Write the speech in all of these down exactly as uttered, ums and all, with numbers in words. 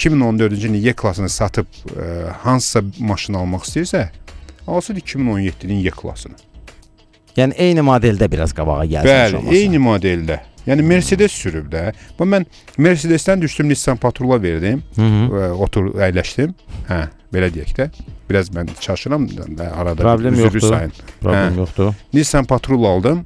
iki min on dördüncü ilin Y klassını satıb e, hansısa maşın almaq istəyirsə, alsın iki min on yeddinin Y klassını. Yəni eyni modeldə biraz qabağa gəlsin. Bəli, eyni modeldə. Yəni Mercedes sürüb də. Bu mən Mercedesdən düşdüm, Nissan Patrula verdim. Hı -hı. E, otur əyləşdim. Hə, belə deyək də. Biraz mən çaşıram da arada. Problem yoxdur. Sayın. Problem hə. yoxdur. Nissan Patrol aldım.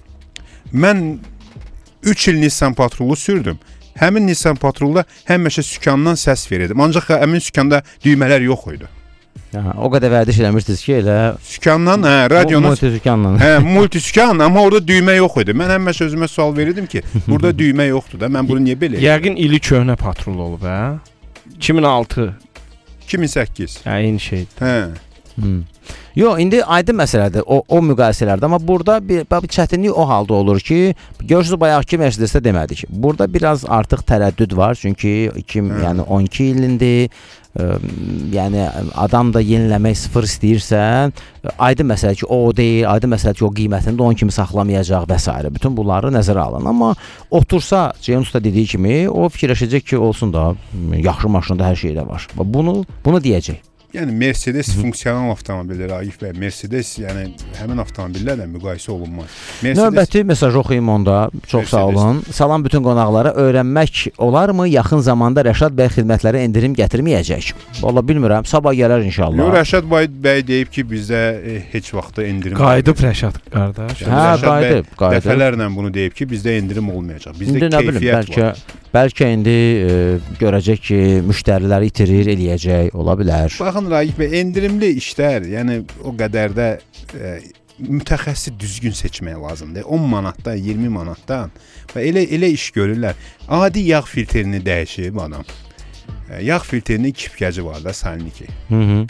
Mən üç il Nissan Patrolu sürdüm. Həmin Nissan Patrolda həmişə sükandan səs verirdim. Ancaq həmin sükanda düymələr yox idi. Aha, o qədər vərdiş eləmirsiniz ki, elə sükandan, hə, radionun multisükandan. Hə, multisükan, amma orada düymə yox idi. Mən həmişə özümə sual verirdim ki, burada düymə yoxdur da, mən bunu niyə belə? Yəqin ili köhnə Patrol olub, hə? iki min altı. iki min səkkiz. Hə, eyni şeydir. Hə. Hmm. Yox, indi aydın məsələdir o, o müqayisələrdə, amma burada bir, bir çətinlik o halda olur ki, görürsünüz bayaqki Mercedesdə demədik. Burada biraz artıq tərəddüd var, çünki iki, yəni on iki ilindir. Ə, yəni adam da yeniləmək sıfır istəyirsə, aydın məsələ ki, o deyil, aydın məsələ ki, o qiymətini də on kimi saxlamayacaq və s. Bütün bunları nəzərə alın. Amma otursa, Ceyhun usta dediyi kimi, o fikirləşəcək ki, olsun da, yaxşı maşında hər şey də var. Bunu, bunu deyəcək. Yəni Mercedes funksional avtomobildir, Agif bəy. Mercedes, yəni həmin avtomobillərlə müqayisə olunmaz. Mercedes... Növbəti mesaj oxuyum onda. Çox Mercedes. Sağ olun. Salam bütün qonaqlara. Öyrənmək olarmı? Yaxın zamanda Rəşad bəy xidmətlərə endirim gətirməyəcək. Valla bilmirəm. Sabah gələr inşallah. Yox, Rəşad bəy deyib ki, bizdə e, heç vaxtda endirim qayıdıb Rəşad qardaş. Yəni, hə, Rəşad qayıdıb, bəy qayıdıb. Dəfələrlə bunu deyib ki, bizdə endirim olmayacaq. Bizdə indi keyfiyyət bilim, bəlkə, var. Bəlkə indi e, görəcək ki, müştəriləri itirir, eləyəcək, ola bilər. Baxın, Raif bəy, endirimli işlər, yəni o qədər də e, mütəxəssis düzgün seçmək lazımdır. on manatdan, iyirmi manatdan və elə elə iş görürlər. Adi yağ filtrini dəyişib adam. E, yağ filtrinin kipkəci var da, salniki. Hı -hı.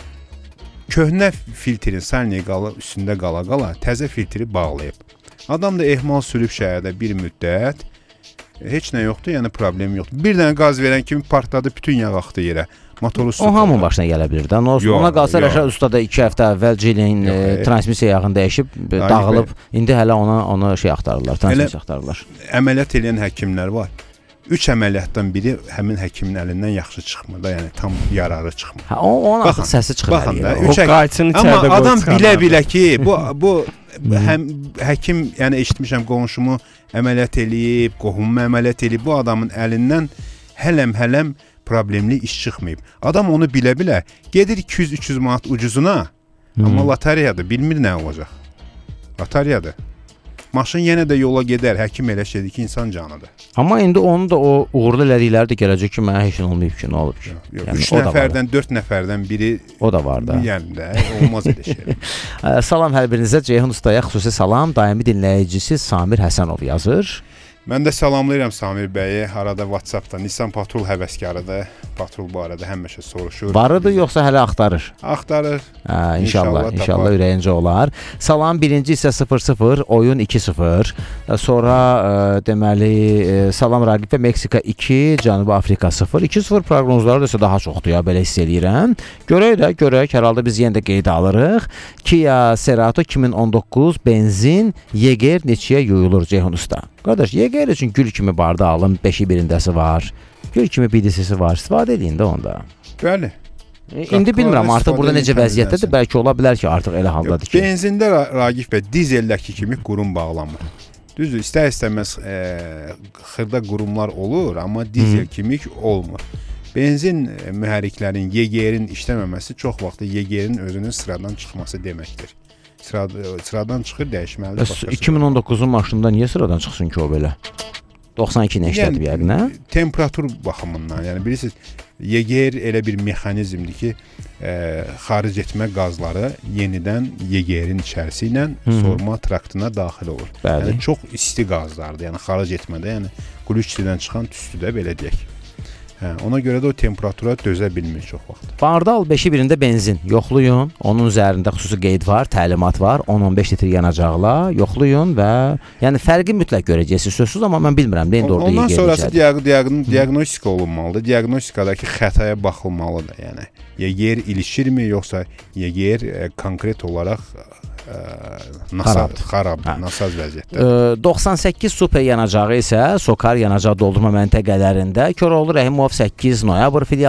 Köhnə filtrin salniki qala üstündə qala-qala təzə filtri bağlayıb. Adam da ehmal sürüb şəhərdə bir müddət. Heç nə yoxdur, yəni problem yoxdur. Bir dənə qaz verən kimi partladı, bütün yağ axdı yerə. Motoru o hamının başına gələ bilər də. Ona qalsa Rəşad usta da iki həftə əvvəl Cilin e, transmisiya yağını dəyişib, Ay, dağılıb. Bəy. İndi hələ ona ona şey axtarırlar, transmisiya axtarırlar. Əməliyyat edən həkimlər var. Üç əməliyyatdan biri həmin həkimin əlindən yaxşı çıxmır da, yəni tam yararı çıxmır. Hə, onun artıq səsi çıxır. Baxın da, üç hək... Amma adam bilə-bilə ki, bu bu həm həkim, yəni eşitmişəm qonşumu əməliyyat eləyib, qohumumu əməliyyat eləyib, bu adamın əlindən hələm-hələm problemli iş çıxmayıb. Adam onu bilə-bilə gedir iki yüz üç yüz manat ucuzuna, hmm. amma loteriyadır, bilmir nə olacaq. Loteriyadır. Maşın yenə də yola gedər, həkim elə şeydir ki, insan canıdır. Amma indi onu da o uğurlu elədikləri də gələcək ki, mənə heç nə olmayıb ki, nə olub ki? Yox, yəni, üç nəfərdən, dörd nəfərdən biri o da var da. Yəni də, olmaz elə şey. Salam hər birinizə, Ceyhun ustaya xüsusi salam, daimi dinləyicisi Samir Həsənov yazır. Mən də salamlayıram Samir bəyi, arada WhatsAppda, Nissan Patrol həvəskarıdır, Patrol bu arada həmişə soruşur. Varıdır, yoxsa hələ axtarır? Axtarır. Hə, inşallah, inşallah ürəyincə olar. Salam, birinci isə sıfır sıfır, oyun iki sıfır. Sonra e, deməli, e, salam Raqib və Meksika iki, Cənubi Afrika sıfır. iki sıfır proqnozları da daha çoxdur ya, belə hiss edirəm. Görək də, görək, hər halda biz yenə də qeyd alırıq. Kia Cerato iki min on doqquz, benzin, Yeger neçəyə yuyulur Ceyhun usta? Qardaş, Yeger üçün gül kimi barda alın, beşi birindəsi var. Gül kimi bir disisi var. İstifadə edin də onda. Bəli. E, indi bilmirəm artıq burada necə vəziyyətdədir. Bəlkə ola bilər ki, artıq elə haldadır ki. Benzində Raqif bəy dizeldəki kimi qurum bağlanmır. Düzdür, istər-istəməz e, xırda qurumlar olur, amma dizel kimi olmur. Benzin e, mühərriklərin, Yegerin işləməməsi çox vaxt Yegerin özünün sıradan çıxması deməkdir. Sırada, sıradan çıxır, dəyişməlidir. iki min on doqquzun maşında niyə sıradan çıxsın ki o belə? doxsan iki nə işlədib yəni, yəqin, hə? Temperatur baxımından, yəni bilirsiniz, Yeger elə bir mexanizmdir ki, e, xaric etmə qazları yenidən Yegerin içərisi ilə sorma traktına daxil olur. Bəli. Yəni çox isti qazlardır, yəni xaric etmədə, yəni qulüçdən çıxan tüstüdə belə deyək. Hə, ona görə də o temperatura dözə bilmir çox vaxt. Bardal beşi birində benzin yoxlayın. Onun üzərində xüsusi qeyd var, təlimat var. on on beş litr yanacaqla yoxlayın və yəni fərqi mütləq görəcəksiniz sözsüz, amma mən bilmirəm də indi orada Ondan sonrası diaq diaqn diaqnostika olunmalıdır. Diaqnostikadakı xətaya baxılmalıdır, yəni. Yeger ilişirmi yoxsa Yeger e, konkret olaraq e, nasaz, xarab, nasaz vəziyyətdə. E, doxsan səkkiz super yanacağı isə Sokar yanacaq doldurma məntəqələrində Koroğlu Rəhimov səkkiz noyabr filialı